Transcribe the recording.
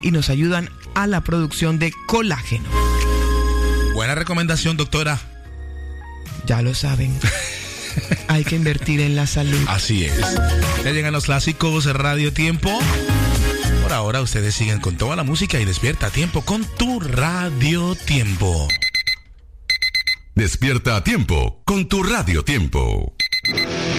y nos ayudan a la producción de colágeno. Buena recomendación, doctora. Ya lo saben. Hay que invertir en la salud. Así es. Ya llegan los clásicos de Radio Tiempo. Por ahora ustedes siguen con toda la música y Despierta a Tiempo con tu Radio Tiempo. Despierta a Tiempo con tu Radio Tiempo.